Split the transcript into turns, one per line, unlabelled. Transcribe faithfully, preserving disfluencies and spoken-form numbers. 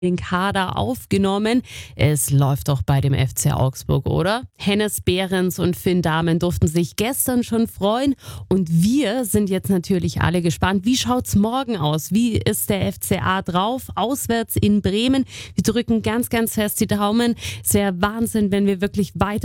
den Kader aufgenommen. Es läuft doch bei dem F C Augsburg, oder? Hennes Behrens und Finn Dahmen durften sich gestern schon freuen und wir sind jetzt natürlich alle gespannt. Wie schaut's morgen aus? Wie ist der F C A drauf? Auswärts in Bremen. Wir drücken ganz, ganz fest die Daumen. Es wäre Wahnsinn, wenn wir wirklich weiter